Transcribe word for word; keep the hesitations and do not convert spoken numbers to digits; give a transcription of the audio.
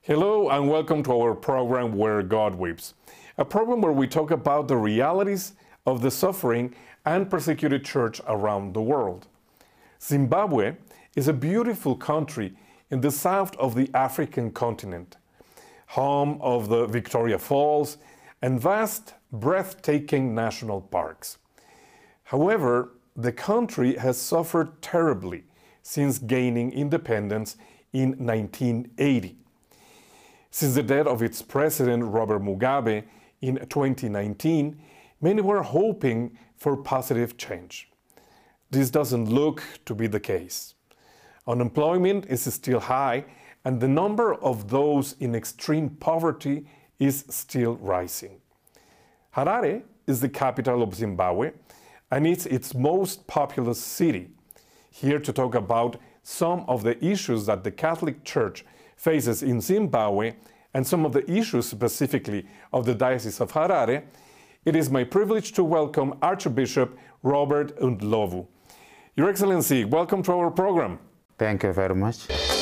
Hello and welcome to our program Where God Weeps, a program where we talk about the realities of the suffering and persecuted church around the world. Zimbabwe is a beautiful country in the south of the African continent, home of the Victoria Falls and vast, breathtaking national parks. However, the country has suffered terribly since gaining independence in nineteen eighty. Since the death of its president, Robert Mugabe, in twenty nineteen, many were hoping for positive change. This doesn't look to be the case. Unemployment is still high, and the number of those in extreme poverty is still rising. Harare is the capital of Zimbabwe, and it's its most populous city. Here to talk about some of the issues that the Catholic Church faces in Zimbabwe and some of the issues specifically of the Diocese of Harare, it is my privilege to welcome Archbishop Robert Ndlovu. Your Excellency, welcome to our program. Thank you very much.